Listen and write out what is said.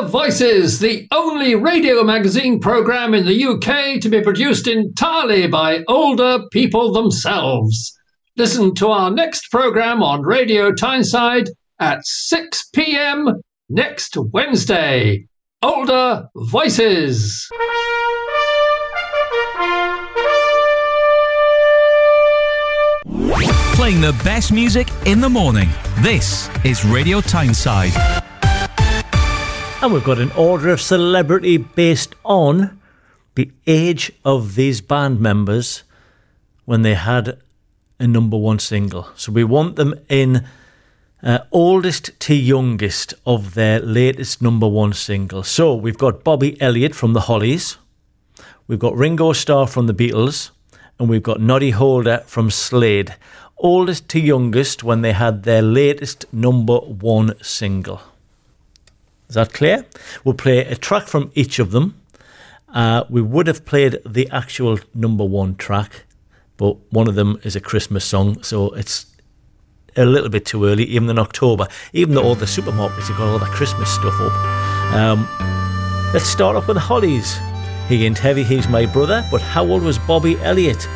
Voices, the only radio magazine programme in the UK to be produced entirely by older people themselves. Listen to our next programme on Radio Tyneside at 6 p.m. next Wednesday. Older Voices. Playing the best music in the morning. This is Radio Tyneside. And we've got an order of celebrity based on the age of these band members when they had a number one single. So we want them in oldest to youngest of their latest number one single. So we've got Bobby Elliott from the Hollies, we've got Ringo Starr from the Beatles, and we've got Noddy Holder from Slade. Oldest to youngest when they had their latest number one single. Is that clear? We'll play a track from each of them. We would have played the actual number one track, but one of them is a Christmas song, so it's a little bit too early, even in October, even though all the supermarkets have got all that Christmas stuff up. Let's start off with the Hollies. He ain't heavy, he's my brother, but how old was Bobby Elliott?